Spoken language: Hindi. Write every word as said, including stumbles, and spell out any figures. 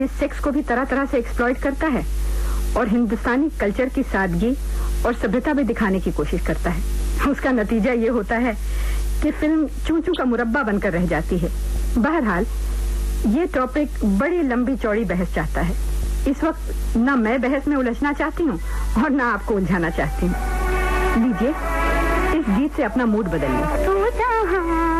इस सेक्स को भी तरह तरह से एक्सप्लॉइट करता है और हिंदुस्तानी कल्चर की सादगी और सभ्यता भी दिखाने की कोशिश करता है। उसका नतीजा ये होता है कि फिल्म चूचू का मुरब्बा बनकर रह जाती है। बहरहाल ये टॉपिक बड़ी लंबी चौड़ी बहस चाहता है। इस वक्त ना मैं बहस में उलझना चाहती हूँ और ना आपको उलझाना चाहती हूँ। लीजिए, इस गीत से अपना मूड बदलिए।